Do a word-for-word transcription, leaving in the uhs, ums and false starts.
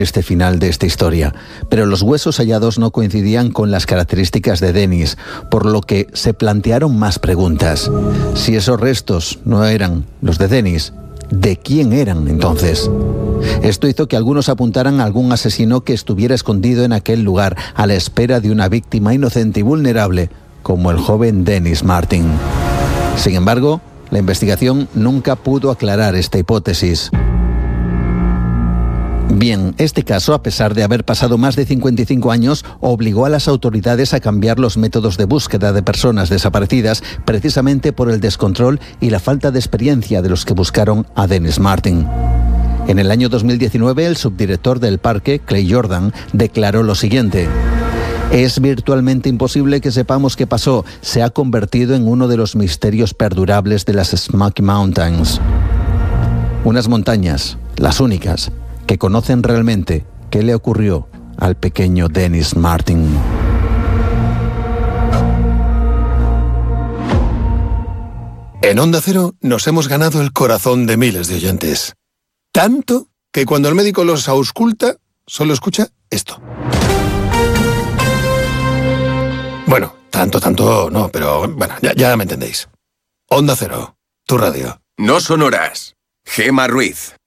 este final de esta historia, pero los huesos hallados no coincidían con las características de Dennis, por lo que se plantearon más preguntas. Si esos restos no eran los de Dennis, ¿de quién eran entonces? Esto hizo que algunos apuntaran a algún asesino que estuviera escondido en aquel lugar, a la espera de una víctima inocente y vulnerable, como el joven Dennis Martin. Sin embargo, la investigación nunca pudo aclarar esta hipótesis. Bien, este caso, a pesar de haber pasado más de cincuenta y cinco años, obligó a las autoridades a cambiar los métodos de búsqueda de personas desaparecidas, precisamente por el descontrol y la falta de experiencia de los que buscaron a Dennis Martin. En el año dos mil diecinueve, el subdirector del parque, Clay Jordan, declaró lo siguiente: «Es virtualmente imposible que sepamos qué pasó. Se ha convertido en uno de los misterios perdurables de las Smoky Mountains». Unas montañas, las únicas, que conocen realmente qué le ocurrió al pequeño Dennis Martin. En Onda Cero nos hemos ganado el corazón de miles de oyentes. Tanto que cuando el médico los ausculta, solo escucha esto. Bueno, tanto, tanto no, pero bueno, ya, ya me entendéis. Onda Cero, tu radio. No son horas. Gema Ruiz.